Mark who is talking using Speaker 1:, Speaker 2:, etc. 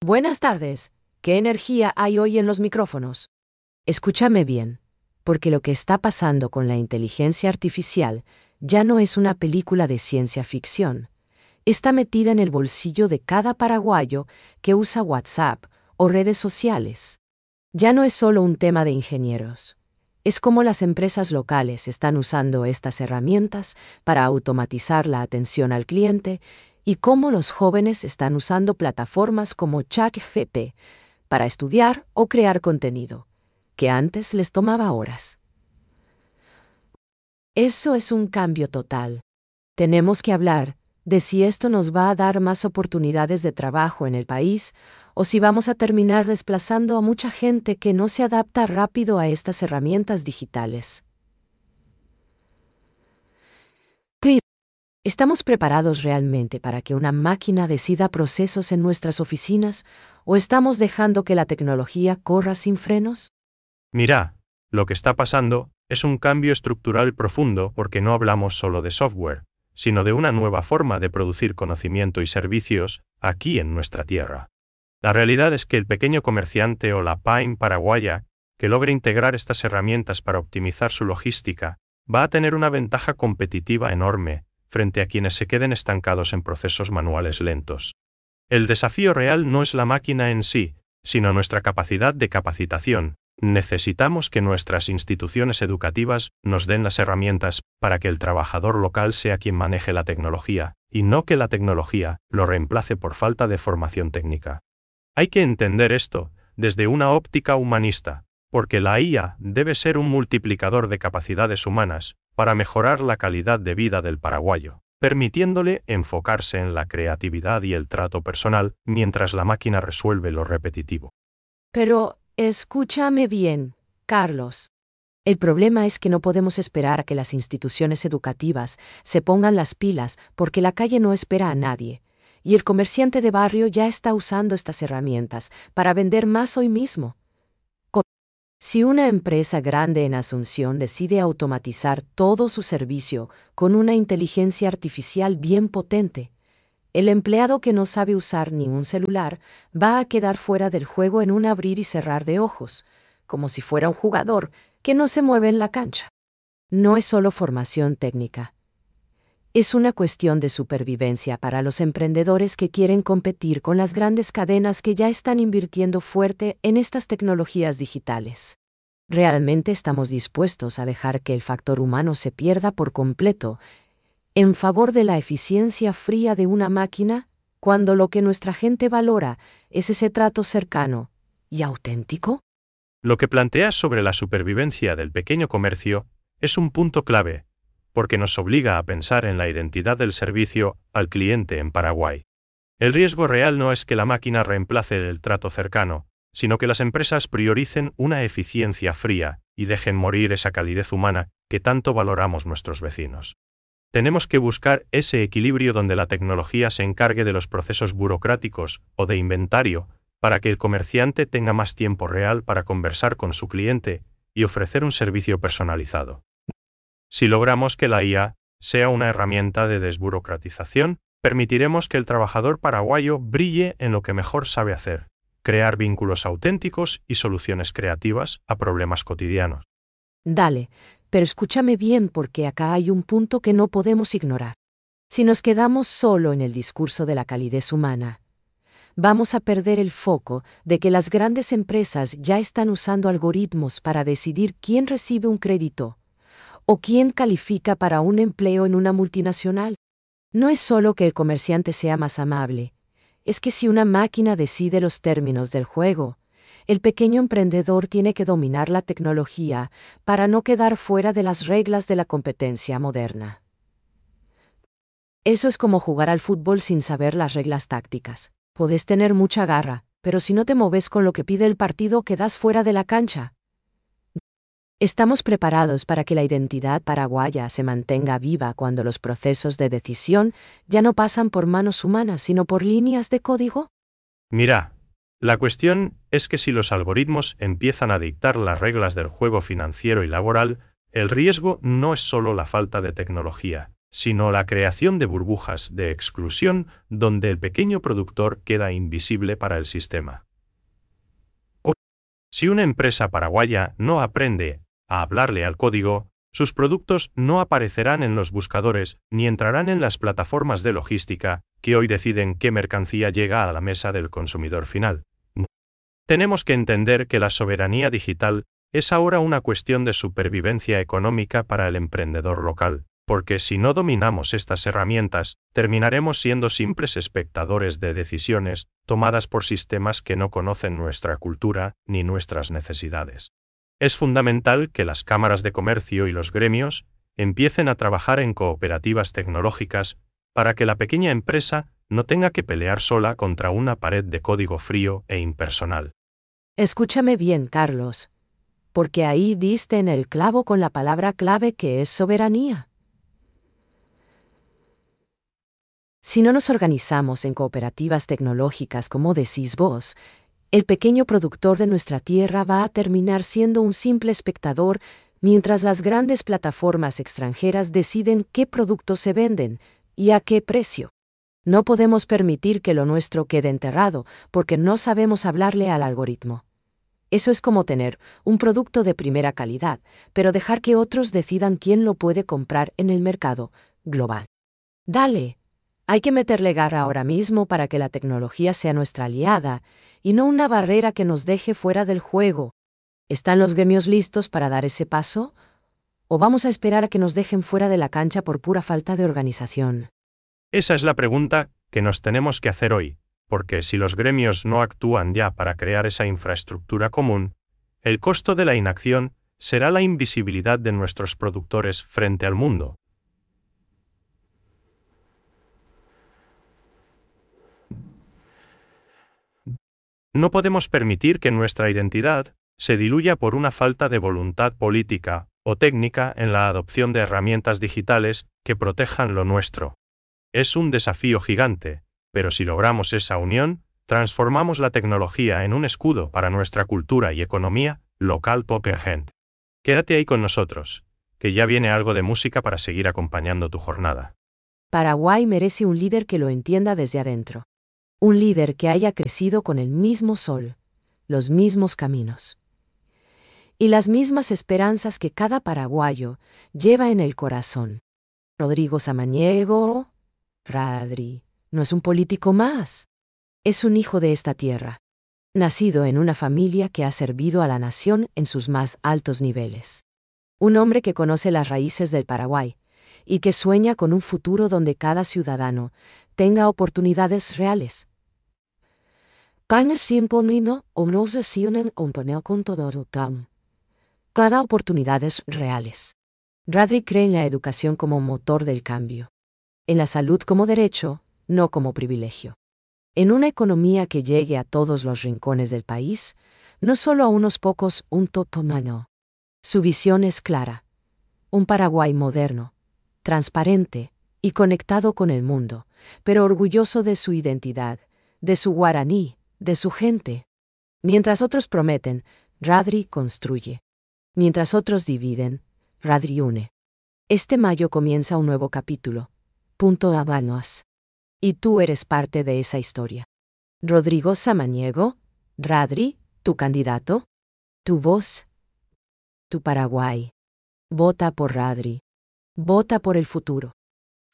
Speaker 1: Buenas tardes. ¿Qué energía hay hoy en los micrófonos? Escúchame bien, porque lo que está pasando con la inteligencia artificial ya no es una película de ciencia ficción. Está metida en el bolsillo de cada paraguayo que usa WhatsApp o redes sociales. Ya no es solo un tema de ingenieros. Es como las empresas locales están usando estas herramientas para automatizar la atención al cliente y cómo los jóvenes están usando plataformas como ChatGPT para estudiar o crear contenido, que antes les tomaba horas. Eso es un cambio total. Tenemos que hablar de si esto nos va a dar más oportunidades de trabajo en el país o si vamos a terminar desplazando a mucha gente que no se adapta rápido a estas herramientas digitales. ¿Estamos preparados realmente para que una máquina decida procesos en nuestras oficinas o estamos dejando que la tecnología corra sin frenos?
Speaker 2: Mira, lo que está pasando es un cambio estructural profundo porque no hablamos solo de software, sino de una nueva forma de producir conocimiento y servicios aquí en nuestra tierra. La realidad es que el pequeño comerciante o la PYME paraguaya que logre integrar estas herramientas para optimizar su logística va a tener una ventaja competitiva enorme frente a quienes se queden estancados en procesos manuales lentos. El desafío real no es la máquina en sí, sino nuestra capacidad de capacitación. Necesitamos que nuestras instituciones educativas nos den las herramientas para que el trabajador local sea quien maneje la tecnología, y no que la tecnología lo reemplace por falta de formación técnica. Hay que entender esto desde una óptica humanista, porque la IA debe ser un multiplicador de capacidades humanas para mejorar la calidad de vida del paraguayo, permitiéndole enfocarse en la creatividad y el trato personal mientras la máquina resuelve lo repetitivo.
Speaker 1: Pero, escúchame bien, Carlos. El problema es que no podemos esperar a que las instituciones educativas se pongan las pilas porque la calle no espera a nadie, y el comerciante de barrio ya está usando estas herramientas para vender más hoy mismo. Si una empresa grande en Asunción decide automatizar todo su servicio con una inteligencia artificial bien potente, el empleado que no sabe usar ni un celular va a quedar fuera del juego en un abrir y cerrar de ojos, como si fuera un jugador que no se mueve en la cancha. No es solo formación técnica. Es una cuestión de supervivencia para los emprendedores que quieren competir con las grandes cadenas que ya están invirtiendo fuerte en estas tecnologías digitales. ¿Realmente estamos dispuestos a dejar que el factor humano se pierda por completo en favor de la eficiencia fría de una máquina, cuando lo que nuestra gente valora es ese trato cercano y auténtico?
Speaker 2: Lo que planteas sobre la supervivencia del pequeño comercio es un punto clave, porque nos obliga a pensar en la identidad del servicio al cliente en Paraguay. El riesgo real no es que la máquina reemplace el trato cercano, sino que las empresas prioricen una eficiencia fría y dejen morir esa calidez humana que tanto valoramos nuestros vecinos. Tenemos que buscar ese equilibrio donde la tecnología se encargue de los procesos burocráticos o de inventario, para que el comerciante tenga más tiempo real para conversar con su cliente y ofrecer un servicio personalizado. Si logramos que la IA sea una herramienta de desburocratización, permitiremos que el trabajador paraguayo brille en lo que mejor sabe hacer: crear vínculos auténticos y soluciones creativas a problemas cotidianos.
Speaker 1: Dale, pero escúchame bien porque acá hay un punto que no podemos ignorar. Si nos quedamos solo en el discurso de la calidez humana, vamos a perder el foco de que las grandes empresas ya están usando algoritmos para decidir quién recibe un crédito o quién califica para un empleo en una multinacional. No es solo que el comerciante sea más amable, es que si una máquina decide los términos del juego, el pequeño emprendedor tiene que dominar la tecnología para no quedar fuera de las reglas de la competencia moderna. Eso es como jugar al fútbol sin saber las reglas tácticas. Podés tener mucha garra, pero si no te moves con lo que pide el partido, quedas fuera de la cancha. Estamos preparados para que la identidad paraguaya se mantenga viva cuando los procesos de decisión ya no pasan por manos humanas, sino por líneas de código.
Speaker 2: Mira, la cuestión es que si los algoritmos empiezan a dictar las reglas del juego financiero y laboral, el riesgo no es solo la falta de tecnología, sino la creación de burbujas de exclusión donde el pequeño productor queda invisible para el sistema. Si una empresa paraguaya no aprende a hablarle al código, sus productos no aparecerán en los buscadores ni entrarán en las plataformas de logística que hoy deciden qué mercancía llega a la mesa del consumidor final. Tenemos que entender que la soberanía digital es ahora una cuestión de supervivencia económica para el emprendedor local, porque si no dominamos estas herramientas, terminaremos siendo simples espectadores de decisiones tomadas por sistemas que no conocen nuestra cultura ni nuestras necesidades. Es fundamental que las cámaras de comercio y los gremios empiecen a trabajar en cooperativas tecnológicas para que la pequeña empresa no tenga que pelear sola contra una pared de código frío e impersonal.
Speaker 1: Escúchame bien, Carlos, porque ahí diste en el clavo con la palabra clave que es soberanía. Si no nos organizamos en cooperativas tecnológicas como decís vos, el pequeño productor de nuestra tierra va a terminar siendo un simple espectador mientras las grandes plataformas extranjeras deciden qué productos se venden y a qué precio. No podemos permitir que lo nuestro quede enterrado porque no sabemos hablarle al algoritmo. Eso es como tener un producto de primera calidad, pero dejar que otros decidan quién lo puede comprar en el mercado global. Dale. Hay que meterle garra ahora mismo para que la tecnología sea nuestra aliada y no una barrera que nos deje fuera del juego. ¿Están los gremios listos para dar ese paso? ¿O vamos a esperar a que nos dejen fuera de la cancha por pura falta de organización?
Speaker 2: Esa es la pregunta que nos tenemos que hacer hoy, porque si los gremios no actúan ya para crear esa infraestructura común, el costo de la inacción será la invisibilidad de nuestros productores frente al mundo. No podemos permitir que nuestra identidad se diluya por una falta de voluntad política o técnica en la adopción de herramientas digitales que protejan lo nuestro. Es un desafío gigante, pero si logramos esa unión, transformamos la tecnología en un escudo para nuestra cultura y economía local Poppergent. Quédate ahí con nosotros, que ya viene algo de música para seguir acompañando tu jornada.
Speaker 1: Paraguay merece un líder que lo entienda desde adentro. Un líder que haya crecido con el mismo sol, los mismos caminos y las mismas esperanzas que cada paraguayo lleva en el corazón. Rodrigo Samaniego, Radri, no es un político más. Es un hijo de esta tierra, nacido en una familia que ha servido a la nación en sus más altos niveles. Un hombre que conoce las raíces del Paraguay y que sueña con un futuro donde cada ciudadano tenga oportunidades reales. Cada oportunidades reales. Radri cree en la educación como motor del cambio. En la salud como derecho, no como privilegio. En una economía que llegue a todos los rincones del país, no solo a unos pocos, un totomano. Su visión es clara. Un Paraguay moderno, transparente y conectado con el mundo, pero orgulloso de su identidad, de su guaraní, de su gente. Mientras otros prometen, Radri construye. Mientras otros dividen, Radri une. Este mayo comienza un nuevo capítulo. Habanos. Y tú eres parte de esa historia. Rodrigo Samaniego, Radri, tu candidato, tu voz, tu Paraguay. Vota por Radri. Vota por el futuro.